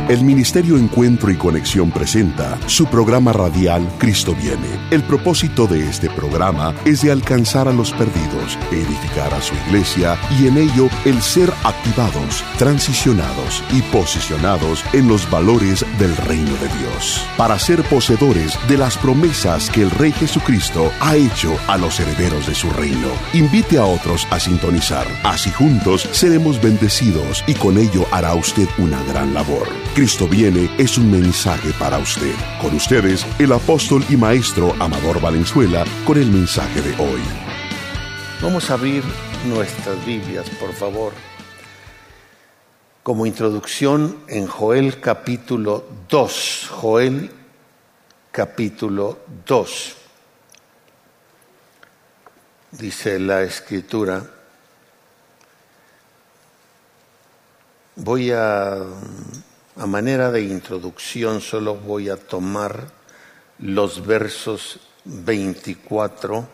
El Ministerio Encuentro y Conexión presenta su programa radial Cristo Viene. El propósito de este programa es de alcanzar a los perdidos, edificar a su iglesia y en ello el ser activados, transicionados y posicionados en los valores del reino de Dios, para ser poseedores de las promesas que el Rey Jesucristo ha hecho a los herederos de su reino. Invite a otros a sintonizar. Así juntos seremos bendecidos y con ello hará usted una gran labor. Cristo Viene es un mensaje para usted. Con ustedes, el apóstol y maestro Amador Valenzuela, con el mensaje de hoy. Vamos a abrir nuestras Biblias, por favor. Como introducción en Joel capítulo 2. Joel capítulo 2. Dice la Escritura. Voy a manera de introducción, solo voy a tomar los versos 24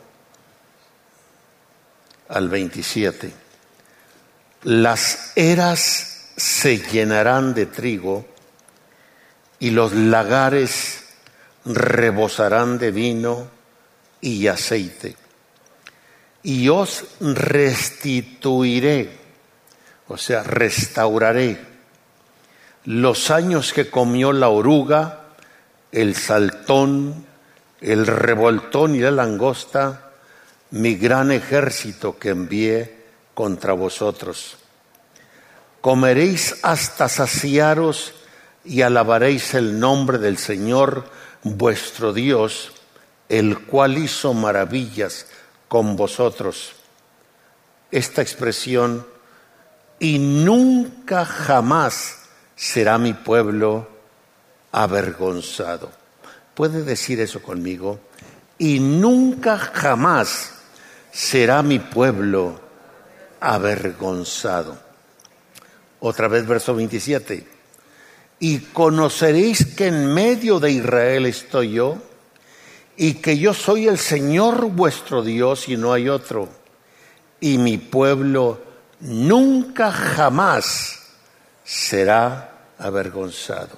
al 27. Las eras se llenarán de trigo y los lagares rebosarán de vino y aceite. Y os restituiré, o sea, restauraré los años que comió la oruga, el saltón, el revoltón y la langosta, mi gran ejército que envié contra vosotros. Comeréis hasta saciaros y alabaréis el nombre del Señor vuestro Dios, el cual hizo maravillas con vosotros. Esta expresión, y nunca jamás será mi pueblo avergonzado. ¿Puede decir eso conmigo? Y nunca jamás será mi pueblo avergonzado. Otra vez, verso 27. Y conoceréis que en medio de Israel estoy yo, y que yo soy el Señor vuestro Dios y no hay otro. Y mi pueblo nunca jamás será avergonzado.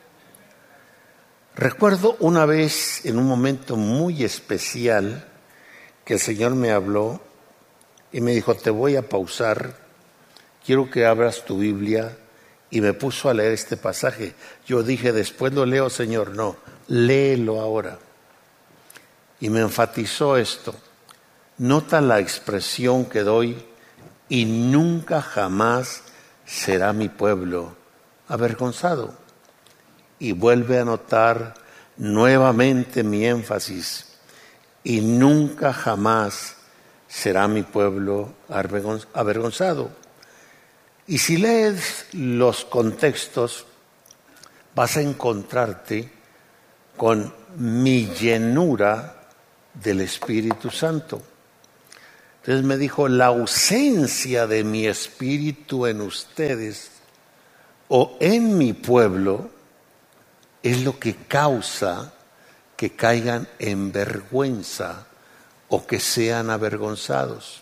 Recuerdo una vez, en un momento muy especial, que el Señor me habló y me dijo, te voy a pausar, quiero que abras tu Biblia, y me puso a leer este pasaje. Yo dije, después lo leo, Señor. No, léelo ahora. Y me enfatizó esto. Nota la expresión que doy, y nunca jamás será mi pueblo avergonzado. Y vuelve a notar nuevamente mi énfasis, y nunca jamás será mi pueblo avergonzado. Y si lees los contextos, vas a encontrarte con mi llenura del Espíritu Santo. Entonces me dijo, la ausencia de mi Espíritu en ustedes o en mi pueblo es lo que causa que caigan en vergüenza o que sean avergonzados.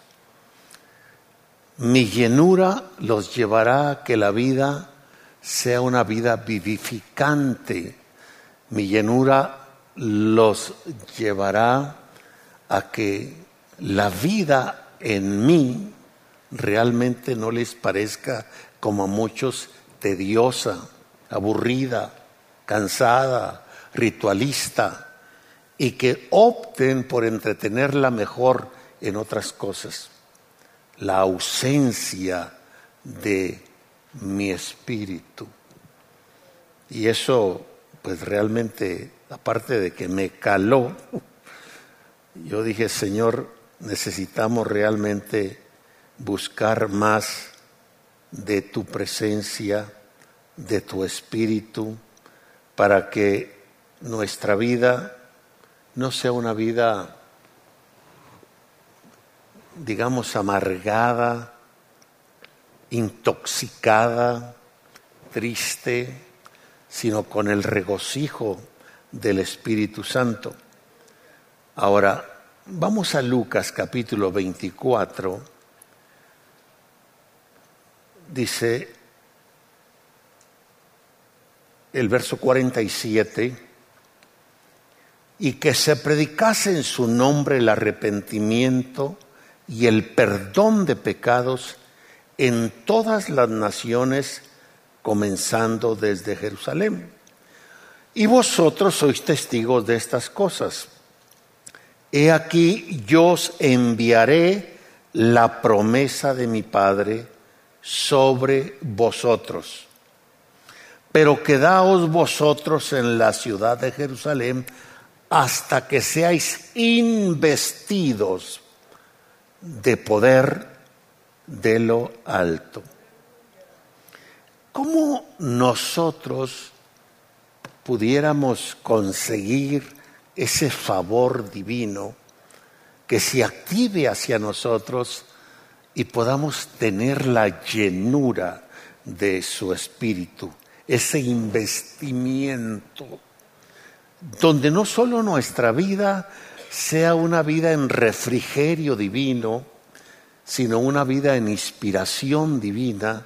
Mi llenura los llevará a que la vida sea una vida vivificante. Mi llenura los llevará a que la vida en mí realmente no les parezca como a muchos tediosa, aburrida, cansada, ritualista, y que opten por entretenerla mejor en otras cosas. La ausencia de mi espíritu. Y eso, pues realmente, aparte de que me caló, yo dije, Señor, necesitamos realmente buscar más de tu presencia, de tu espíritu, para que nuestra vida no sea una vida, digamos, amargada, intoxicada, triste, sino con el regocijo del Espíritu Santo. Ahora, vamos a Lucas capítulo 24. Dice, el verso 47, y que se predicase en su nombre el arrepentimiento y el perdón de pecados en todas las naciones, comenzando desde Jerusalén. Y vosotros sois testigos de estas cosas. He aquí, yo os enviaré la promesa de mi Padre sobre vosotros. Pero quedaos vosotros en la ciudad de Jerusalén hasta que seáis investidos de poder de lo alto. ¿Cómo nosotros pudiéramos conseguir ese favor divino que se active hacia nosotros y podamos tener la llenura de su espíritu, ese investimiento, donde no solo nuestra vida sea una vida en refrigerio divino, sino una vida en inspiración divina?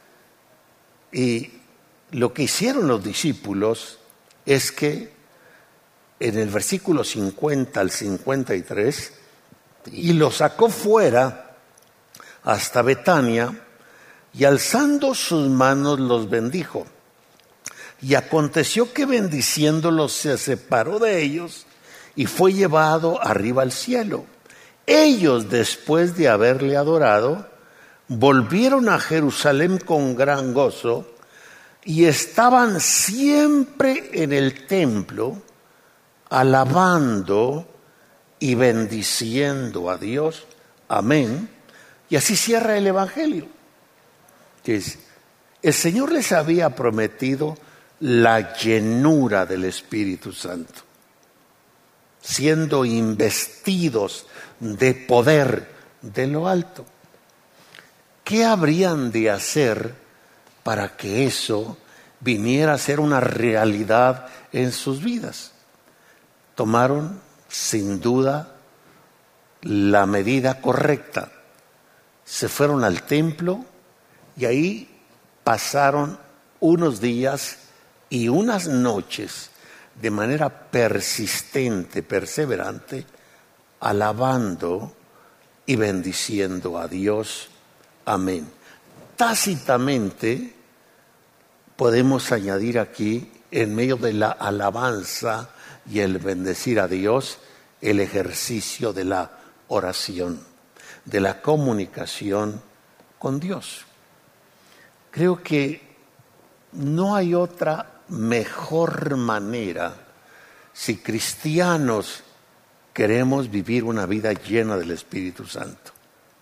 Y lo que hicieron los discípulos es que en el versículo 50 al 53, y los sacó fuera hasta Betania, y alzando sus manos los bendijo. Y aconteció que bendiciéndolos se separó de ellos y fue llevado arriba al cielo. Ellos, después de haberle adorado, volvieron a Jerusalén con gran gozo y estaban siempre en el templo, alabando y bendiciendo a Dios. Amén. Y así cierra el Evangelio. El Señor les había prometido la llenura del Espíritu Santo, siendo investidos de poder de lo alto. ¿Qué habrían de hacer para que eso viniera a ser una realidad en sus vidas? Tomaron, sin duda, la medida correcta. Se fueron al templo y ahí pasaron unos días y unas noches de manera persistente, perseverante, alabando y bendiciendo a Dios. Amén. Tácitamente podemos añadir aquí, en medio de la alabanza y el bendecir a Dios, el ejercicio de la oración, de la comunicación con Dios. Creo que no hay otra mejor manera, si cristianos queremos vivir una vida llena del Espíritu Santo.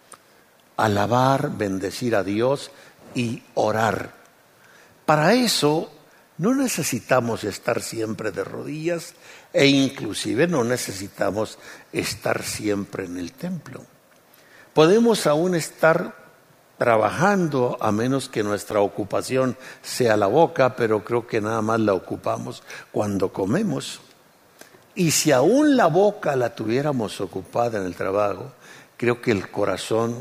Alabar, bendecir a Dios y orar. Para eso no necesitamos estar siempre de rodillas e inclusive no necesitamos estar siempre en el templo. Podemos aún estar trabajando, a menos que nuestra ocupación sea la boca, pero creo que nada más la ocupamos cuando comemos. Y si aún la boca la tuviéramos ocupada en el trabajo, creo que el corazón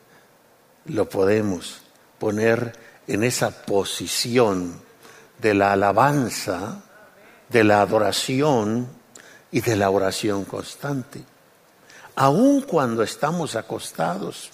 lo podemos poner en esa posición de la alabanza, de la adoración y de la oración constante. Aun cuando estamos acostados,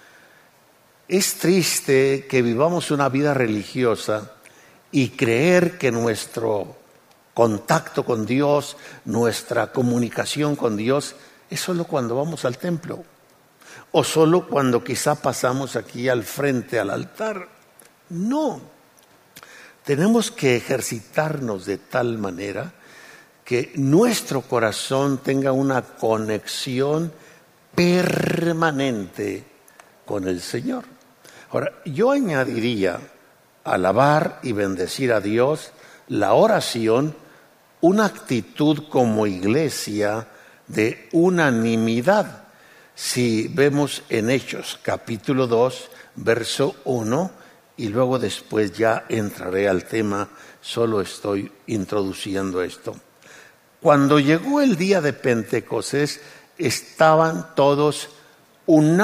es triste que vivamos una vida religiosa y creer que nuestro contacto con Dios, nuestra comunicación con Dios, es solo cuando vamos al templo o solo cuando quizá pasamos aquí al frente al altar. No, tenemos que ejercitarnos de tal manera que nuestro corazón tenga una conexión permanente con el Señor. Ahora, yo añadiría alabar y bendecir a Dios, la oración, una actitud como iglesia de unanimidad. Si vemos en Hechos capítulo 2, verso 1, y luego después ya entraré al tema, solo estoy introduciendo esto. Cuando llegó el día de Pentecostés, estaban todos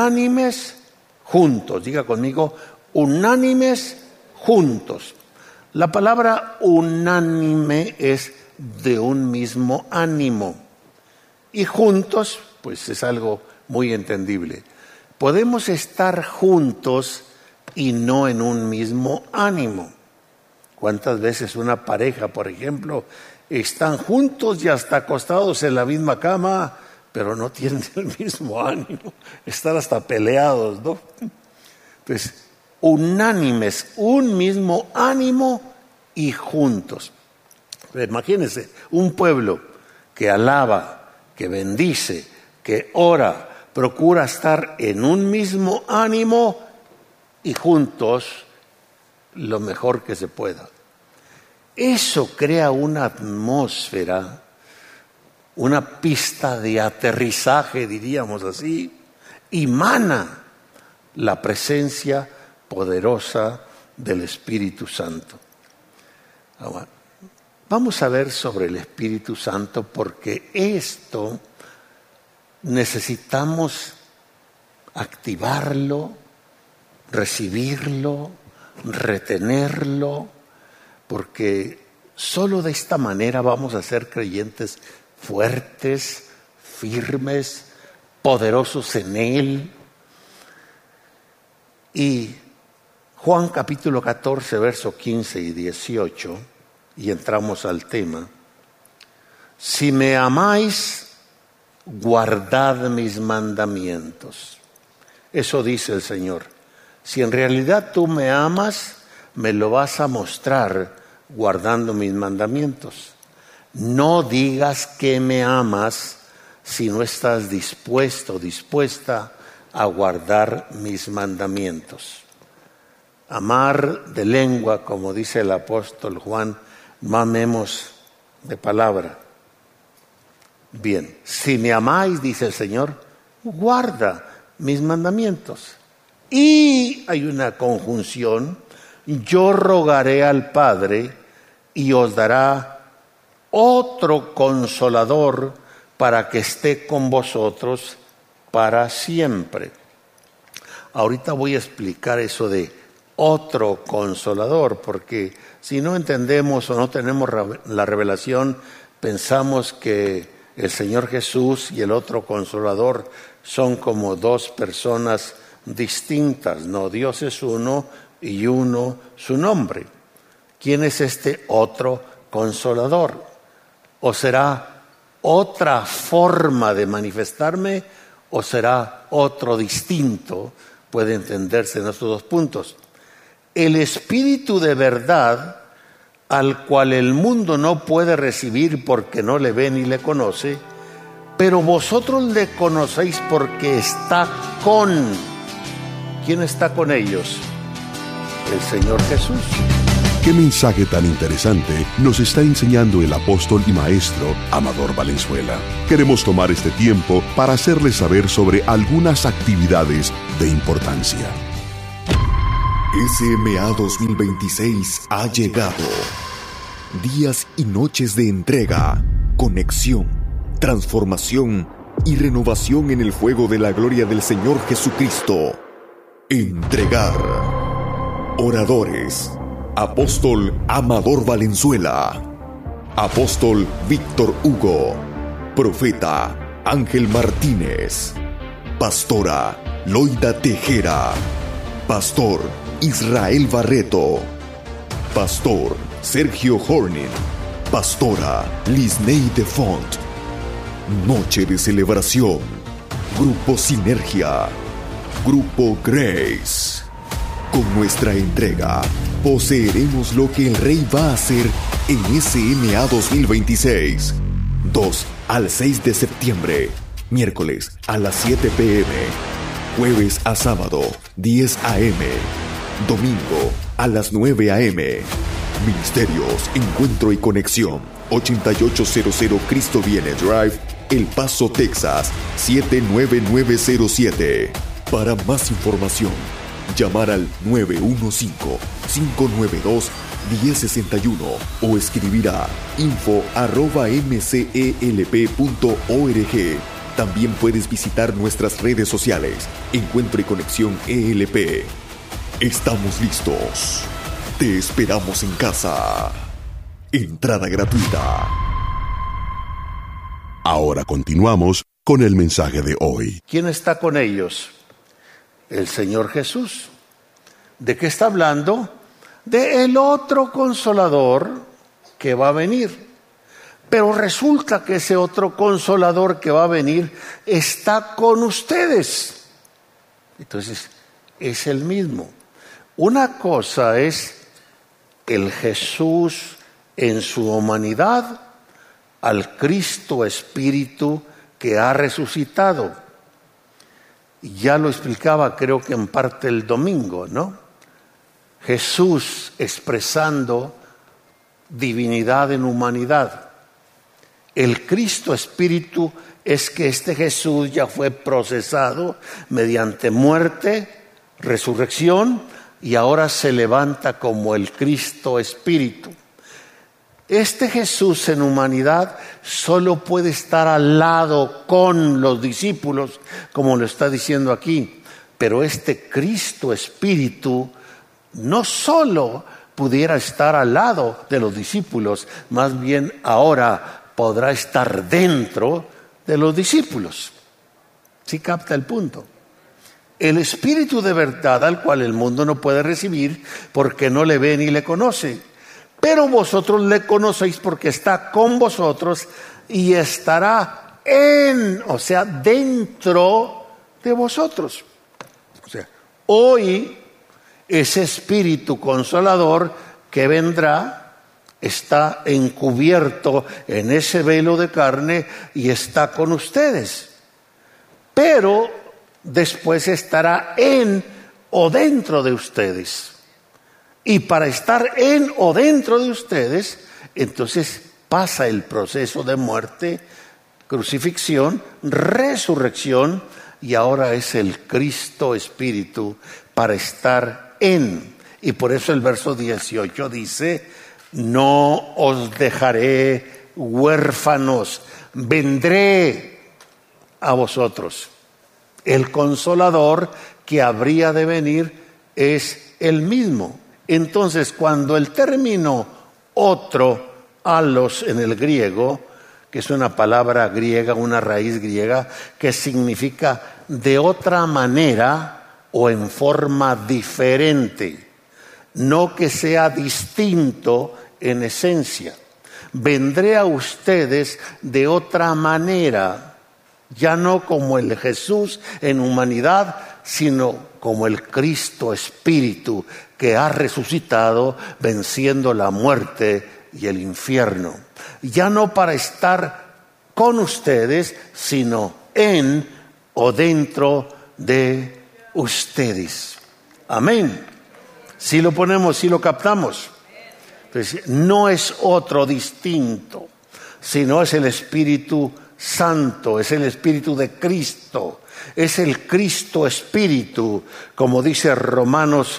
unánimes juntos. Diga conmigo, unánimes juntos. La palabra unánime es de un mismo ánimo. Y juntos, pues es algo muy entendible. Podemos estar juntos y no en un mismo ánimo. ¿Cuántas veces una pareja, por ejemplo, están juntos y hasta acostados en la misma cama, pero no tienen el mismo ánimo? Están hasta peleados, ¿no? Entonces, unánimes, un mismo ánimo y juntos. Imagínense, un pueblo que alaba, que bendice, que ora, procura estar en un mismo ánimo y juntos lo mejor que se pueda. Eso crea una atmósfera, una pista de aterrizaje, diríamos así, emana la presencia poderosa del Espíritu Santo. Ahora, vamos a ver sobre el Espíritu Santo porque esto necesitamos activarlo, recibirlo, retenerlo, porque solo de esta manera vamos a ser creyentes fuertes, firmes, poderosos en Él. Y Juan capítulo 14, verso 15 y 18, y entramos al tema. Si me amáis, guardad mis mandamientos. Eso dice el Señor. Si en realidad tú me amas, me lo vas a mostrar guardando mis mandamientos. No digas que me amas si no estás dispuesto, dispuesta a guardar mis mandamientos. Amar de lengua, como dice el apóstol Juan, no amemos de palabra. Bien, si me amáis, dice el Señor, guarda mis mandamientos. Y hay una conjunción, yo rogaré al Padre y os dará otro consolador para que esté con vosotros para siempre. Ahorita voy a explicar eso de otro consolador, porque si no entendemos o no tenemos la revelación, pensamos que el Señor Jesús y el otro consolador son como dos personas distintas. No, Dios es uno y uno su nombre. ¿Quién es este otro consolador? ¿O será otra forma de manifestarme o será otro distinto? Puede entenderse en estos dos puntos. El Espíritu de verdad, al cual el mundo no puede recibir porque no le ve ni le conoce, pero vosotros le conocéis porque está con. ¿Quién está con ellos? El Señor Jesús. ¿Qué mensaje tan interesante nos está enseñando el apóstol y maestro Amador Valenzuela? Queremos tomar este tiempo para hacerles saber sobre algunas actividades de importancia. SMA 2026 ha llegado. Días y noches de entrega, conexión, transformación y renovación en el fuego de la gloria del Señor Jesucristo. Entregar. Oradores: Apóstol Amador Valenzuela, Apóstol Víctor Hugo, Profeta Ángel Martínez, Pastora Loida Tejera, Pastor Israel Barreto, Pastor Sergio Horning, Pastora Lisney de Font. Noche de celebración. Grupo Sinergia, Grupo Grace. Con nuestra entrega, poseeremos lo que el Rey va a hacer en SMA 2026. 2 al 6 de septiembre, miércoles a las 7 p.m., jueves a sábado, 10 a.m., domingo a las 9 a.m. Ministerios, Encuentro y Conexión, 8800 Cristo Viene Drive, El Paso, Texas, 79907. Para más información, llamar al 915-592-1061 o escribir a info@mcelp.org. También puedes visitar nuestras redes sociales, Encuentro y Conexión ELP. Estamos listos. Te esperamos en casa. Entrada gratuita. Ahora continuamos con el mensaje de hoy. ¿Quién está con ellos? El Señor Jesús. ¿De qué está hablando? De el otro Consolador que va a venir. Pero resulta que ese otro Consolador que va a venir está con ustedes. Entonces, es el mismo. Una cosa es el Jesús en su humanidad, al Cristo Espíritu que ha resucitado. Ya lo explicaba, creo que en parte el domingo, ¿no? Jesús expresando divinidad en humanidad. El Cristo Espíritu es que este Jesús ya fue procesado mediante muerte, resurrección, y ahora se levanta como el Cristo Espíritu. Este Jesús en humanidad solo puede estar al lado con los discípulos, como lo está diciendo aquí. Pero este Cristo Espíritu no solo pudiera estar al lado de los discípulos, más bien ahora podrá estar dentro de los discípulos. ¿Sí capta el punto? El Espíritu de verdad al cual el mundo no puede recibir porque no le ve ni le conoce. Pero vosotros le conocéis porque está con vosotros y estará dentro de vosotros. O sea, hoy ese Espíritu Consolador que vendrá está encubierto en ese velo de carne y está con ustedes. Pero después estará en o dentro de ustedes. Y para estar en o dentro de ustedes, entonces pasa el proceso de muerte, crucifixión, resurrección, y ahora es el Cristo Espíritu para estar en. Y por eso el verso 18 dice: no os dejaré huérfanos, vendré a vosotros. El Consolador que habría de venir es el mismo. Entonces, cuando el término otro, alos en el griego, que es una palabra griega, una raíz griega, que significa de otra manera o en forma diferente, no que sea distinto en esencia. Vendré a ustedes de otra manera, ya no como el Jesús en humanidad, sino como el Cristo Espíritu que ha resucitado venciendo la muerte y el infierno. Ya no para estar con ustedes, sino en o dentro de ustedes. Amén. Si lo ponemos, si lo captamos. Entonces, no es otro distinto, sino es el Espíritu Santo, es el Espíritu de Cristo, es el Cristo Espíritu, como dice Romanos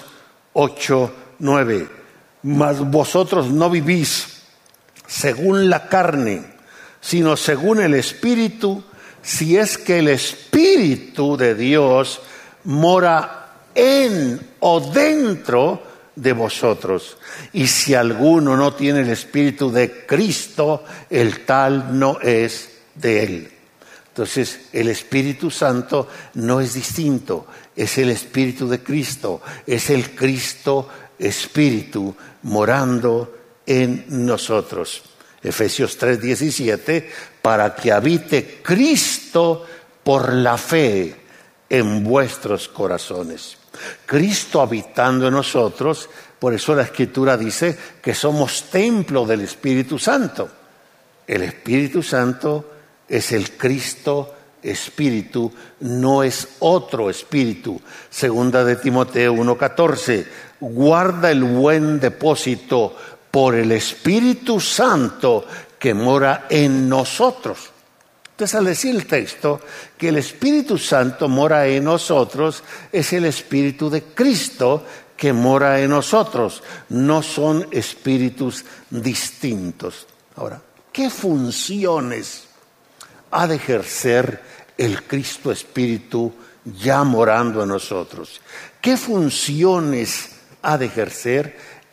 8:9. Mas vosotros no vivís según la carne, sino según el Espíritu, si es que el Espíritu de Dios mora en o dentro de vosotros. Y si alguno no tiene el Espíritu de Cristo, el tal no es de él. Entonces, el Espíritu Santo no es distinto, es el Espíritu de Cristo, es el Cristo Espíritu morando en nosotros. Efesios 3:17, para que habite Cristo por la fe en vuestros corazones. Cristo habitando en nosotros, por eso la Escritura dice que somos templo del Espíritu Santo. El Espíritu Santo es el Cristo Espíritu, no es otro espíritu. Segunda de Timoteo 1:14, guarda el buen depósito por el Espíritu Santo que mora en nosotros. Entonces, al decir el texto que el Espíritu Santo mora en nosotros, es el Espíritu de Cristo que mora en nosotros. No son espíritus distintos. Ahora, ¿qué funciones ha de ejercer el Cristo Espíritu ya morando en nosotros? ¿Qué funciones ha de ejercer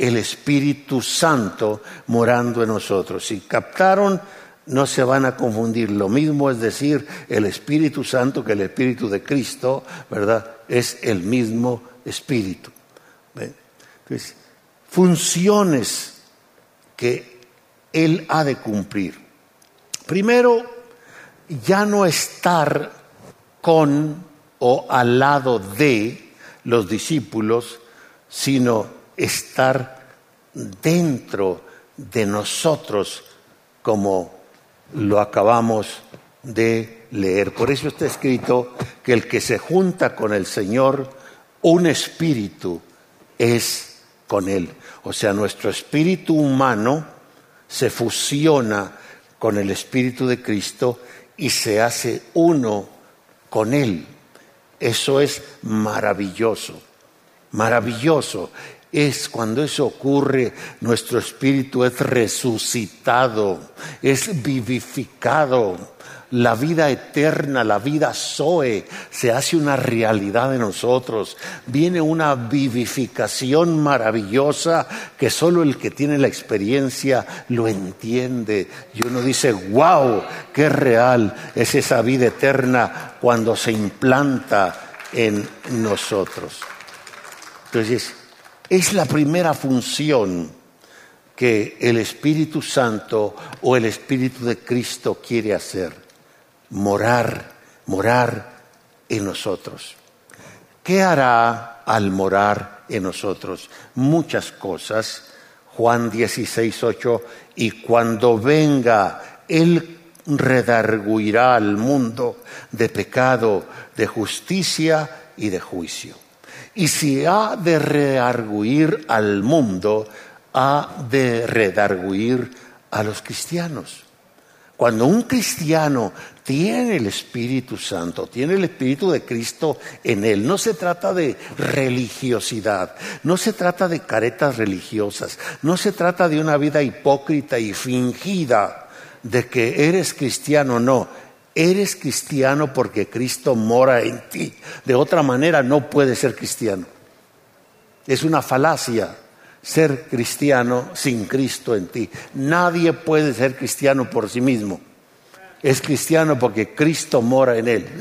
el Espíritu Santo morando en nosotros. Si captaron, no se van a confundir. Lo mismo es decir el Espíritu Santo que el Espíritu de Cristo, ¿verdad? Es el mismo Espíritu. Entonces, funciones que Él ha de cumplir. Primero, ya no estar con o al lado de los discípulos, sino estar dentro de nosotros, como lo acabamos de leer. Por eso está escrito que el que se junta con el Señor, un espíritu es con Él. O sea, nuestro espíritu humano se fusiona con el Espíritu de Cristo y se hace uno con Él. Eso es maravilloso, maravilloso. Es cuando eso ocurre, nuestro espíritu es resucitado, es vivificado. La vida eterna, la vida Zoe, se hace una realidad en nosotros. Viene una vivificación maravillosa que solo el que tiene la experiencia lo entiende. Y uno dice, wow, qué real es esa vida eterna cuando se implanta en nosotros. Entonces, es la primera función que el Espíritu Santo o el Espíritu de Cristo quiere hacer. Morar en nosotros. ¿Qué hará al morar en nosotros? Muchas cosas. Juan 16:8, y cuando venga, Él redarguirá al mundo de pecado, de justicia y de juicio. Y si ha de redarguir al mundo, ha de redarguir a los cristianos. Cuando un cristiano tiene el Espíritu Santo, tiene el Espíritu de Cristo en él, no se trata de religiosidad, no se trata de caretas religiosas, no se trata de una vida hipócrita y fingida de que eres cristiano, no. Eres cristiano porque Cristo mora en ti. De otra manera no puedes ser cristiano. Es una falacia ser cristiano sin Cristo en ti. Nadie puede ser cristiano por sí mismo. Es cristiano porque Cristo mora en él.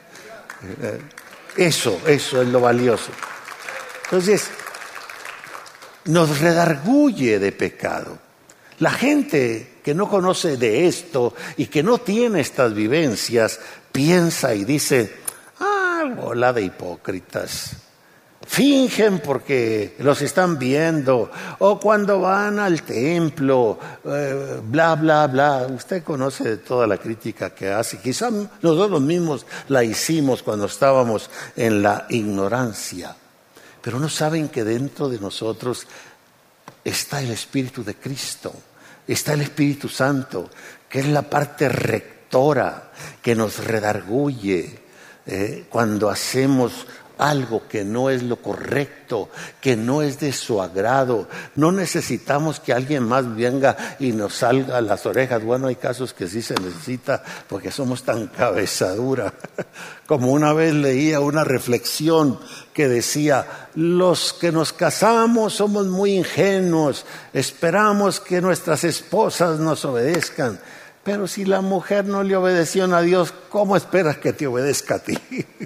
Eso es lo valioso. Entonces, nos redarguye de pecado. La gente que no conoce de esto y que no tiene estas vivencias, piensa y dice, bola de hipócritas. Fingen porque los están viendo, o cuando van al templo, bla, bla, bla. Usted conoce toda la crítica que hace. Quizá nosotros mismos la hicimos cuando estábamos en la ignorancia. Pero no saben que dentro de nosotros está el Espíritu de Cristo, está el Espíritu Santo, que es la parte rectora, que nos redarguye cuando hacemos algo que no es lo correcto, que no es de su agrado. No necesitamos que alguien más venga y nos salga las orejas. Bueno, hay casos que sí se necesita porque somos tan cabezadura. Como una vez leía una reflexión que decía, los que nos casamos somos muy ingenuos, esperamos que nuestras esposas nos obedezcan. Pero si la mujer no le obedeció a Dios, ¿cómo esperas que te obedezca a ti?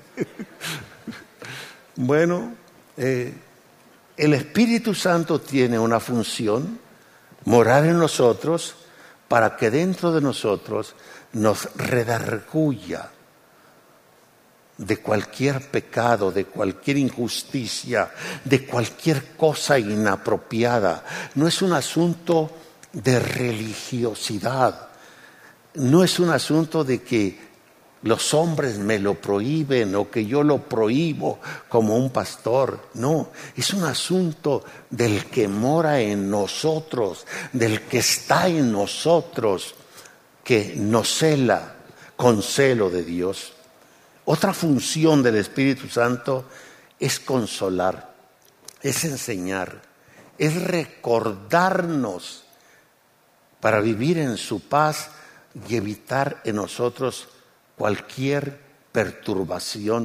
Bueno, el Espíritu Santo tiene una función, morar en nosotros, para que dentro de nosotros nos redarguya de cualquier pecado, de cualquier injusticia, de cualquier cosa inapropiada. No es un asunto de religiosidad, no es un asunto de que los hombres me lo prohíben o que yo lo prohíbo como un pastor. No, es un asunto del que mora en nosotros, del que está en nosotros, que nos cela con celo de Dios. Otra función del Espíritu Santo es consolar, es enseñar, es recordarnos para vivir en su paz y evitar en nosotros cualquier perturbación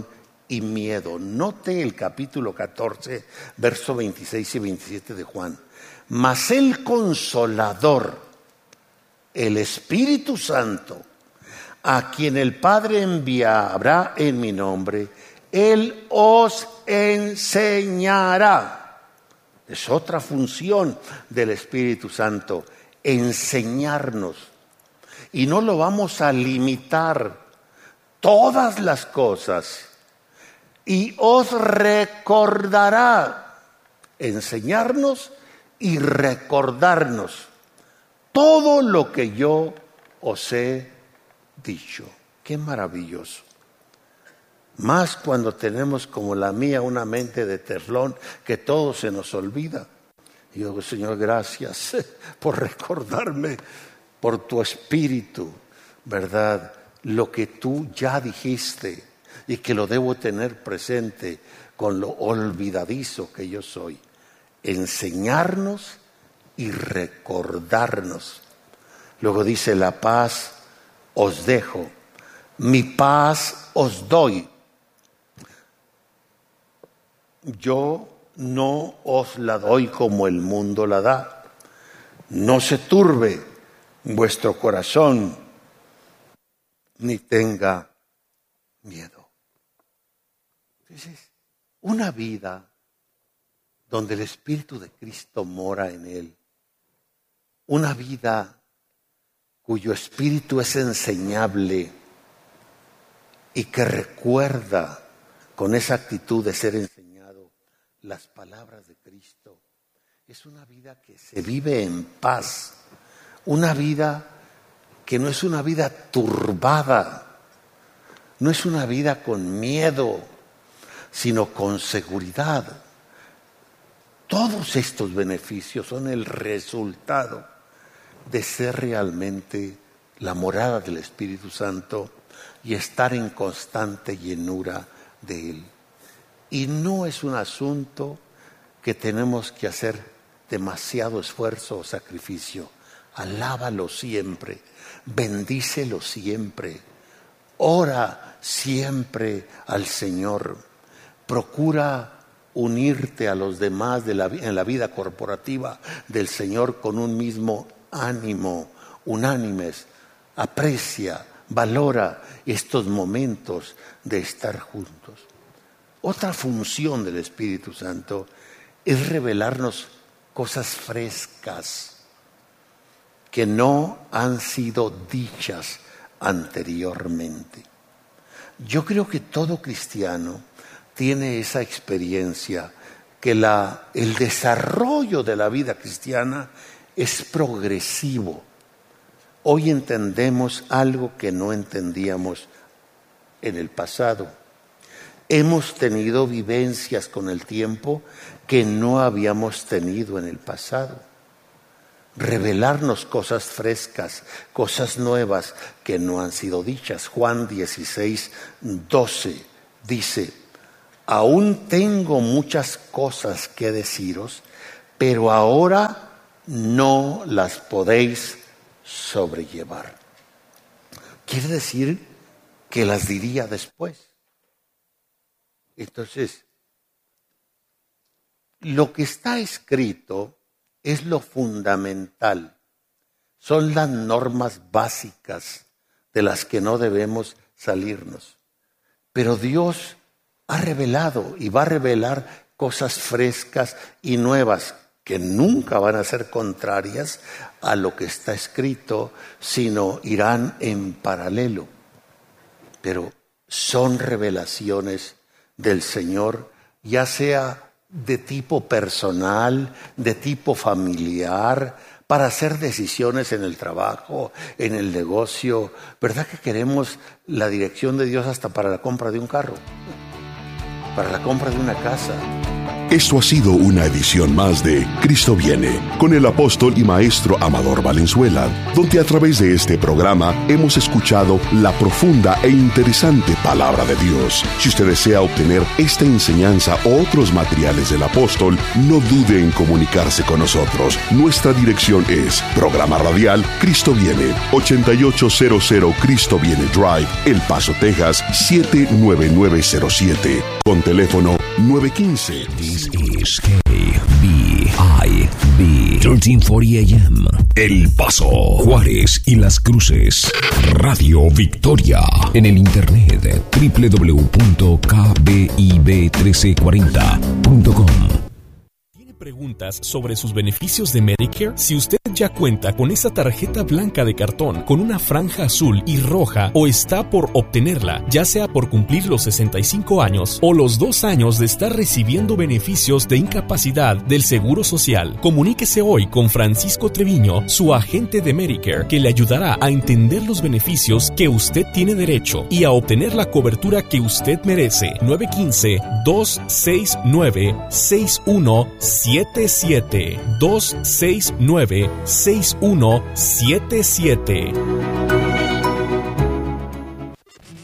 y miedo. Note el capítulo 14, verso 26 y 27 de Juan. Mas el Consolador, el Espíritu Santo, a quien el Padre enviará en mi nombre, Él os enseñará. Es otra función del Espíritu Santo, enseñarnos. Y no lo vamos a limitar, todas las cosas. Y os recordará, enseñarnos y recordarnos todo lo que yo os he dicho. Qué maravilloso. Más cuando tenemos como la mía una mente de teflón que todo se nos olvida. Y yo digo, Señor, gracias por recordarme, por tu Espíritu, ¿verdad? Lo que tú ya dijiste y que lo debo tener presente con lo olvidadizo que yo soy. Enseñarnos y recordarnos. Luego dice, la paz os dejo, mi paz os doy. Yo no os la doy como el mundo la da. No se turbe vuestro corazón, ni tenga miedo. Entonces, una vida donde el Espíritu de Cristo mora en él. Una vida cuyo espíritu es enseñable y que recuerda con esa actitud de ser enseñado las palabras de Cristo. Es una vida que se vive en paz, una vida que no es una vida turbada, no es una vida con miedo, sino con seguridad. Todos estos beneficios son el resultado de ser realmente la morada del Espíritu Santo y estar en constante llenura de Él. Y no es un asunto que tenemos que hacer demasiado esfuerzo o sacrificio. Alábalo siempre, bendícelo siempre, ora siempre al Señor. Procura unirte a los demás en la vida corporativa del Señor con un mismo ánimo, unánimes. Aprecia, valora estos momentos de estar juntos. Otra función del Espíritu Santo es revelarnos cosas frescas que no han sido dichas anteriormente. Yo creo que todo cristiano tiene esa experiencia, que el desarrollo de la vida cristiana es progresivo. Hoy entendemos algo que no entendíamos en el pasado. Hemos tenido vivencias con el tiempo que no habíamos tenido en el pasado. Revelarnos cosas frescas, cosas nuevas que no han sido dichas. Juan 16:12 dice: aún tengo muchas cosas que deciros, pero ahora no las podéis sobrellevar. Quiere decir que las diría después. Entonces, lo que está escrito es lo fundamental. Son las normas básicas de las que no debemos salirnos. Pero Dios ha revelado y va a revelar cosas frescas y nuevas que nunca van a ser contrarias a lo que está escrito, sino irán en paralelo. Pero son revelaciones del Señor, ya sea de tipo personal, de tipo familiar, para hacer decisiones en el trabajo, en el negocio. ¿Verdad que queremos la dirección de Dios hasta para la compra de un carro? Para la compra de una casa. Esto ha sido una edición más de Cristo Viene, con el apóstol y maestro Amador Valenzuela, donde a través de este programa hemos escuchado la profunda e interesante palabra de Dios. Si usted desea obtener esta enseñanza o otros materiales del apóstol, no dude en comunicarse con nosotros. Nuestra dirección es Programa Radial Cristo Viene, 8800 Cristo Viene Drive, El Paso, Texas, 79907, con teléfono 915. This is KBIB 1340 AM. El Paso, Juárez y Las Cruces. Radio Victoria. En el internet www.kbib1340.com. ¿Preguntas sobre sus beneficios de Medicare? Si usted ya cuenta con esa tarjeta blanca de cartón con una franja azul y roja o está por obtenerla, ya sea por cumplir los 65 años o los 2 años de estar recibiendo beneficios de incapacidad del Seguro Social, comuníquese hoy con Francisco Treviño, su agente de Medicare, que le ayudará a entender los beneficios que usted tiene derecho y a obtener la cobertura que usted merece. 915-269-6177. 269-6177.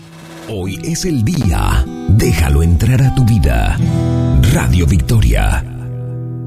Hoy es el día. Déjalo entrar a tu vida. Radio Victoria.